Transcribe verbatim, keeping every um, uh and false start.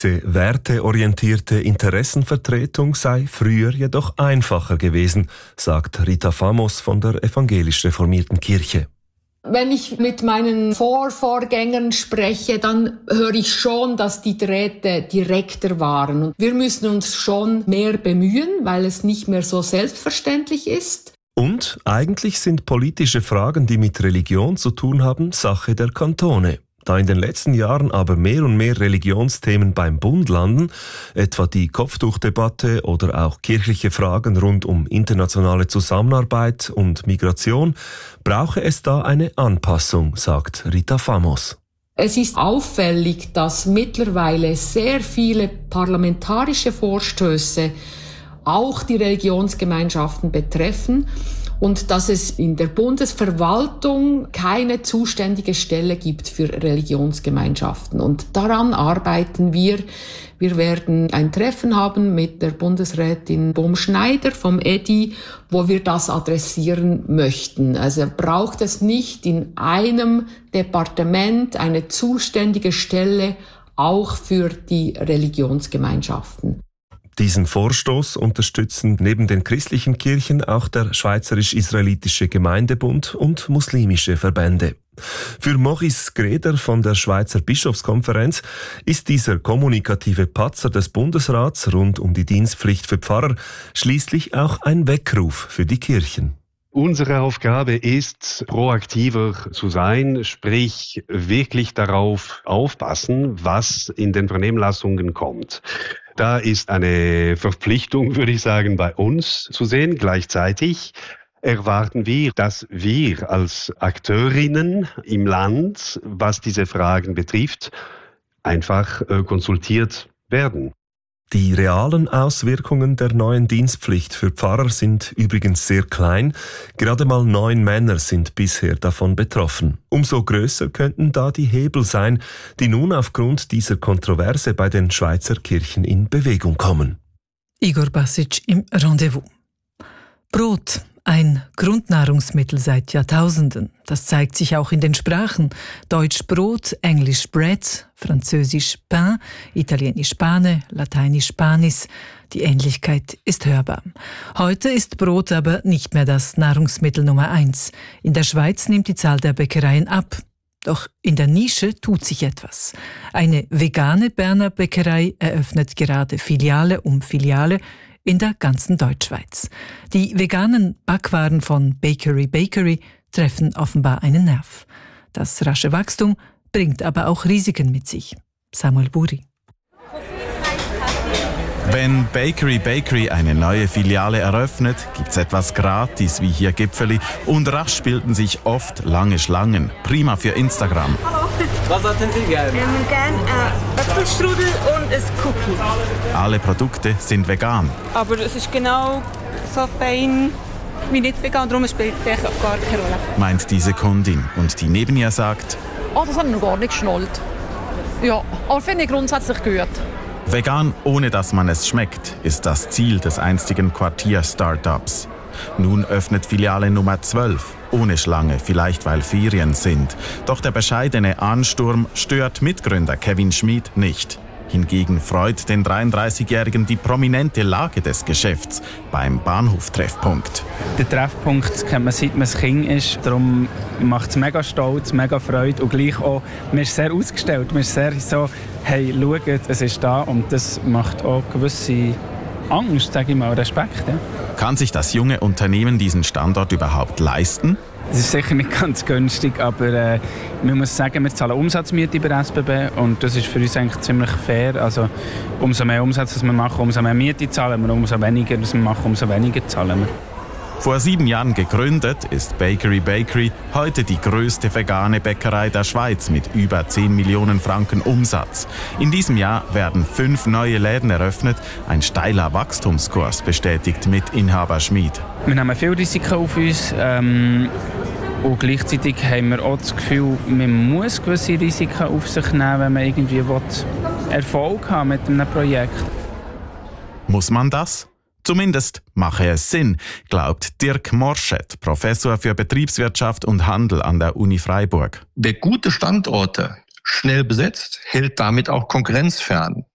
Die werteorientierte Interessenvertretung sei früher jedoch einfacher gewesen, sagt Rita Famos von der evangelisch reformierten Kirche. Wenn ich mit meinen Vorvorgängern spreche, dann höre ich schon, dass die Drähte direkter waren. Und wir müssen uns schon mehr bemühen, weil es nicht mehr so selbstverständlich ist. Und eigentlich sind politische Fragen, die mit Religion zu tun haben, Sache der Kantone. Da in den letzten Jahren aber mehr und mehr Religionsthemen beim Bund landen, etwa die Kopftuchdebatte oder auch kirchliche Fragen rund um internationale Zusammenarbeit und Migration, brauche es da eine Anpassung, sagt Rita Famos. Es ist auffällig, dass mittlerweile sehr viele parlamentarische Vorstöße auch die Religionsgemeinschaften betreffen und dass es in der Bundesverwaltung keine zuständige Stelle gibt für Religionsgemeinschaften. Und daran arbeiten wir. Wir werden ein Treffen haben mit der Bundesrätin Bohm-Schneider vom E D I, wo wir das adressieren möchten. Also braucht es nicht in einem Departement eine zuständige Stelle auch für die Religionsgemeinschaften. Diesen Vorstoß unterstützen neben den christlichen Kirchen auch der Schweizerisch-Israelitische Gemeindebund und muslimische Verbände. Für Maurice Greder von der Schweizer Bischofskonferenz ist dieser kommunikative Patzer des Bundesrats rund um die Dienstpflicht für Pfarrer schließlich auch ein Weckruf für die Kirchen. Unsere Aufgabe ist, proaktiver zu sein, sprich wirklich darauf aufpassen, was in den Vernehmlassungen kommt. Da ist eine Verpflichtung, würde ich sagen, bei uns zu sehen. Gleichzeitig erwarten wir, dass wir als Akteurinnen im Land, was diese Fragen betrifft, einfach äh, konsultiert werden. Die realen Auswirkungen der neuen Dienstpflicht für Pfarrer sind übrigens sehr klein. Gerade mal neun Männer sind bisher davon betroffen. Umso größer könnten da die Hebel sein, die nun aufgrund dieser Kontroverse bei den Schweizer Kirchen in Bewegung kommen. Igor Basic im Rendezvous. Brot. Ein Grundnahrungsmittel seit Jahrtausenden. Das zeigt sich auch in den Sprachen. Deutsch Brot, Englisch Bread, Französisch Pain, Italienisch Pane, Lateinisch Panis. Die Ähnlichkeit ist hörbar. Heute ist Brot aber nicht mehr das Nahrungsmittel Nummer eins. In der Schweiz nimmt die Zahl der Bäckereien ab. Doch in der Nische tut sich etwas. Eine vegane Berner Bäckerei eröffnet gerade Filiale um Filiale in der ganzen Deutschschweiz. Die veganen Backwaren von Bakery Bakery treffen offenbar einen Nerv. Das rasche Wachstum bringt aber auch Risiken mit sich. Samuel Buri. Wenn Bakery Bakery eine neue Filiale eröffnet, gibt's etwas gratis, wie hier Gipfeli, und rasch bilden sich oft lange Schlangen. Prima für Instagram. Hallo. Was hatten Sie gerne? Wir haben gerne äh, Äpfelstrudel und ein Cookie. Alle Produkte sind vegan. Aber es ist genau so fein wie nicht vegan, darum spielt es gar keine Rolle. Meint diese Kundin. Und die neben ihr sagt: Oh, das habe ich noch gar nicht geschnallt. Ja, aber finde ich grundsätzlich gut. Vegan, ohne dass man es schmeckt, ist das Ziel des einstigen Quartier-Startups. Nun öffnet Filiale Nummer zwölf, ohne Schlange, vielleicht weil Ferien sind. Doch der bescheidene Ansturm stört Mitgründer Kevin Schmid nicht. Hingegen freut den dreiunddreißigjährigen die prominente Lage des Geschäfts beim Bahnhoftreffpunkt. Der Treffpunkt kennt man, seit man ein Kind ist. Darum macht es mega stolz, mega Freude und gleich auch, man ist sehr ausgestellt. Man ist sehr so, hey, schaut, es ist da, und das macht auch gewisse Angst, sage ich mal, Respekt. Ja. Kann sich das junge Unternehmen diesen Standort überhaupt leisten? Es ist sicher nicht ganz günstig, aber äh, man muss sagen, wir zahlen Umsatzmiete bei S B B und das ist für uns eigentlich ziemlich fair. Also umso mehr Umsatz wir machen, umso mehr Miete zahlen wir, umso weniger wir machen, umso weniger zahlen wir. Vor sieben Jahren gegründet ist Bakery Bakery heute die größte vegane Bäckerei der Schweiz mit über zehn Millionen Franken Umsatz. In diesem Jahr werden fünf neue Läden eröffnet. Ein steiler Wachstumskurs, bestätigt Mitinhaber Schmid. Wir nehmen viel Risiken auf uns ähm, und gleichzeitig haben wir auch das Gefühl, man muss gewisse Risiken auf sich nehmen, wenn man irgendwie Erfolg haben mit einem Projekt. Muss man das? Zumindest mache es Sinn, glaubt Dirk Morschett, Professor für Betriebswirtschaft und Handel an der Uni Freiburg. Wer gute Standorte schnell besetzt, hält damit auch Konkurrenz fern.